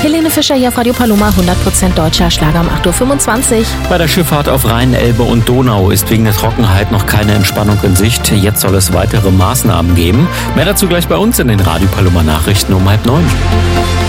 Helene Fischer hier auf Radio Paloma, 100% deutscher Schlager um 8.25 Uhr. Bei der Schifffahrt auf Rhein, Elbe und Donau ist wegen der Trockenheit noch keine Entspannung in Sicht. Jetzt soll es weitere Maßnahmen geben. Mehr dazu gleich bei uns in den Radio Paloma Nachrichten um 8:30.